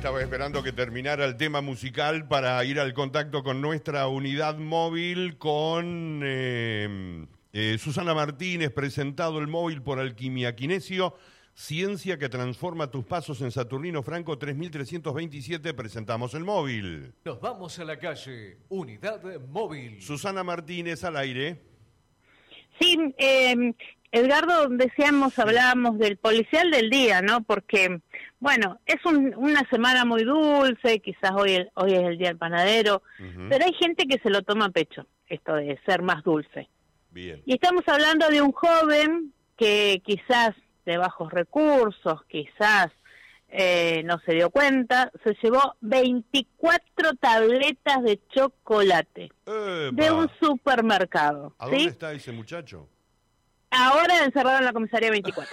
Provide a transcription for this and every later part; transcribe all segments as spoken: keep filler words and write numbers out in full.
estaba esperando que terminara el tema musical para ir al contacto con nuestra unidad móvil, con eh, eh, Susana Martínez, presentado el móvil por Alquimia Kinesio, ciencia que transforma tus pasos en Saturnino Franco tres mil trescientos veintisiete, presentamos el móvil. Nos vamos a la calle, unidad móvil. Susana Martínez, al aire. Sí, eh, Edgardo, decíamos, hablábamos del policial del día, ¿no? Porque, bueno, es un, una semana muy dulce, quizás hoy, hoy es el día del panadero, uh-huh. pero hay gente que se lo toma a pecho, esto de ser más dulce. Bien. Y estamos hablando de un joven que quizás de bajos recursos, quizás eh, no se dio cuenta, se llevó veinticuatro tabletas de chocolate ¡Epa! De un supermercado. ¿A dónde ¿sí? está ese muchacho? Ahora encerrado en la comisaría veinticuatro.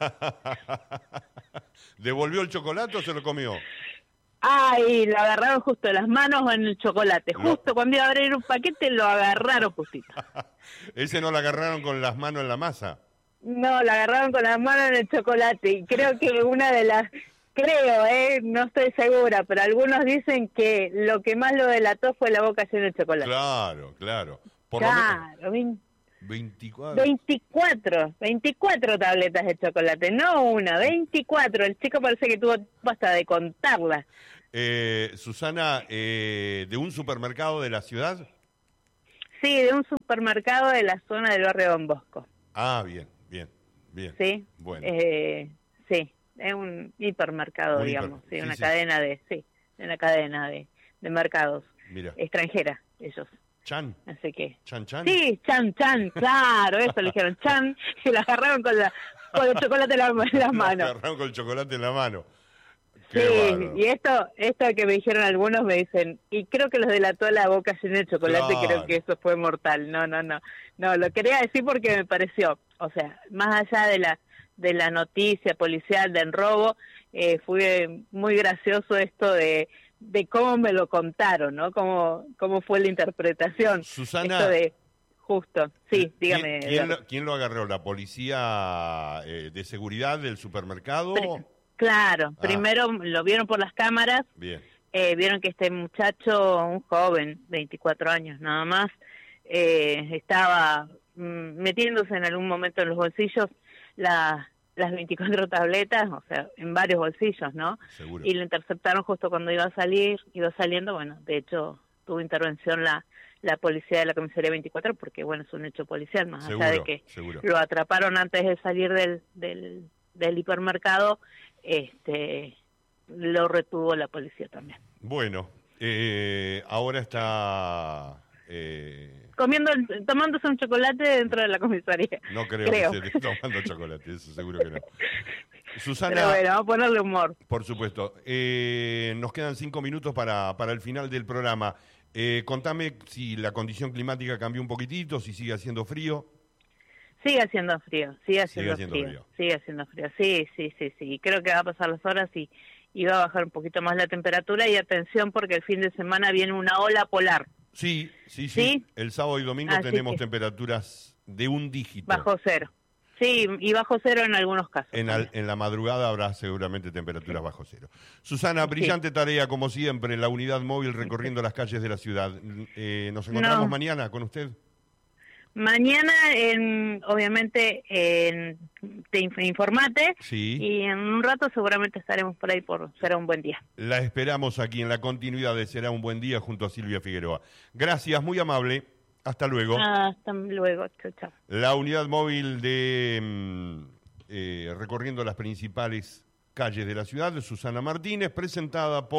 ¿Devolvió el chocolate o se lo comió? Ay, lo agarraron justo de las manos en el chocolate. No. Justo cuando iba a abrir un paquete lo agarraron justito. ¿Ese no lo agarraron con las manos en la masa? No, lo agarraron con las manos en el chocolate. Y creo que una de las... Creo, eh, no estoy segura, pero algunos dicen que lo que más lo delató fue la boca llena de chocolate. Claro, claro. Por claro, lo menos veinticuatro. veinticuatro, veinticuatro tabletas de chocolate, no una, veinticuatro. El chico parece que tuvo hasta de contarlas. Eh, Susana, eh, ¿de un supermercado de la ciudad? Sí, de un supermercado de la zona del barrio Don Bosco. Ah, bien, bien, bien. Sí, bueno. Eh, sí. Es un hipermercado, un digamos, hiper... sí, una sí, cadena sí. de, sí, una cadena de, de mercados Mira. extranjera, ellos. Chan. Así que. Chan Chan. Sí, Chan Chan, claro, eso le dijeron Chan, y la agarraron con la con el chocolate en, la, en las manos. La agarraron con el chocolate en la mano. Qué sí, bárbaro. Y esto, esto que me dijeron algunos me dicen, y creo que los delató la boca llena de chocolate, claro. Creo que eso fue mortal. No, no, no, no, lo quería decir porque me pareció, o sea, más allá de la de la noticia policial del robo, eh, fue muy gracioso esto de, de cómo me lo contaron, ¿no? Cómo, cómo fue la interpretación. Susana. Esto de, justo, sí, dígame. ¿Quién, quién, lo, ¿quién lo agarró? ¿La policía eh, de seguridad del supermercado? Pri- claro, ah. Primero lo vieron por las cámaras. Bien. Eh, vieron que este muchacho, un joven, veinticuatro años nada más, eh, estaba mm, metiéndose en algún momento en los bolsillos La, las veinticuatro tabletas, o sea, en varios bolsillos, ¿no? Seguro. Y lo interceptaron justo cuando iba a salir, iba saliendo, bueno, de hecho tuvo intervención la la policía de la comisaría veinticuatro, porque bueno, es un hecho policial, más seguro, allá de que seguro. Lo atraparon antes de salir del, del, del hipermercado, este lo retuvo la policía también. Bueno, eh, ahora está... Eh... Comiendo, tomándose un chocolate dentro de la comisaría. No creo, creo. que se esté tomando chocolate, eso seguro que no. Susana... Pero bueno, vamos a ponerle humor. Por supuesto. Eh, nos quedan cinco minutos para, para el final del programa. Eh, contame si la condición climática cambió un poquitito, si sigue haciendo frío. Sigue haciendo frío, sigue haciendo, sigue haciendo frío, frío. Sigue haciendo frío, sí, sí, sí, sí. Creo que va a pasar las horas y, y va a bajar un poquito más la temperatura. Y atención porque el fin de semana viene una ola polar. Sí, sí, sí, sí. El sábado y domingo Así tenemos que... temperaturas de un dígito. Bajo cero. Sí, y bajo cero en algunos casos. En, al, en la madrugada habrá seguramente temperaturas sí. bajo cero. Susana, brillante sí. tarea como siempre, la unidad móvil recorriendo las calles de la ciudad. Eh, ¿Nos encontramos no. mañana con usted? Mañana, en, obviamente, en, te informate sí. y en un rato seguramente estaremos por ahí por Será un Buen Día. La esperamos aquí en la continuidad de Será un Buen Día junto a Silvia Figueroa. Gracias, muy amable. Hasta luego. Hasta luego. Chau, chau. La unidad móvil de eh, recorriendo las principales calles de la ciudad, Susana Martínez, presentada por